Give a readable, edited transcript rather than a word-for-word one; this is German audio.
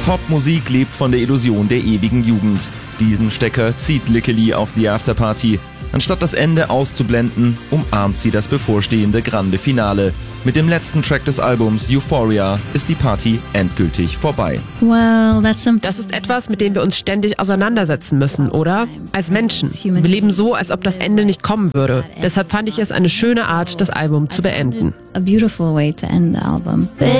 Popmusik lebt von der Illusion der ewigen Jugend. Diesen Stecker zieht Lickely auf die Afterparty. Anstatt das Ende auszublenden, umarmt sie das bevorstehende Grande Finale. Mit dem letzten Track des Albums Euphoria ist die Party endgültig vorbei. Das ist etwas, mit dem wir uns ständig auseinandersetzen müssen, oder? Als Menschen. Wir leben so, als ob das Ende nicht kommen würde. Deshalb fand ich es eine schöne Art, das Album zu beenden.